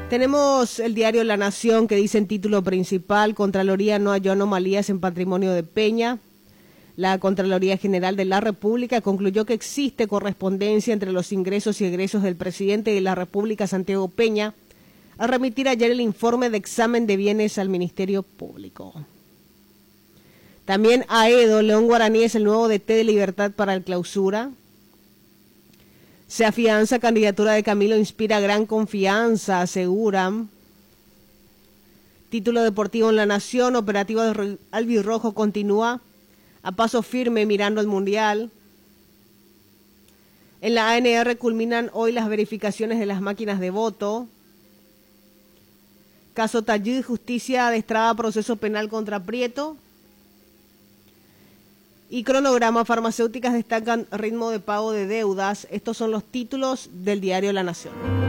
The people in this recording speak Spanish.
Tenemos el diario La Nación que dice en título principal: Contraloría no halló anomalías en patrimonio de Peña. La Contraloría General de la República concluyó que existe correspondencia entre los ingresos y egresos del presidente de la República, Santiago Peña, al remitir ayer el informe de examen de bienes al Ministerio Público. También Aedo, León Guaraní es el nuevo DT de Libertad para el Clausura. Se afianza candidatura de Camilo, inspira gran confianza, aseguran. Título deportivo en La Nación: operativo de albirrojo continúa a paso firme mirando el Mundial. En la ANR culminan hoy las verificaciones de las máquinas de voto. Caso Tallud, justicia destraba proceso penal contra Prieto. Y cronograma: farmacéuticas destacan ritmo de pago de deudas. Estos son los títulos del diario La Nación.